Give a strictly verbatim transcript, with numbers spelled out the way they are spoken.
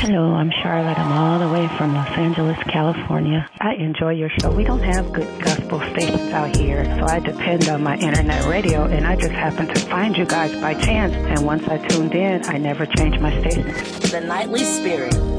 Hello, I'm Charlotte. I'm all the way from Los Angeles, California. I enjoy your show. We don't have good gospel stations out here, so I depend on my internet radio, and I just happened to find you guys by chance. And once I tuned in, I never changed my station. The Nightly Spirit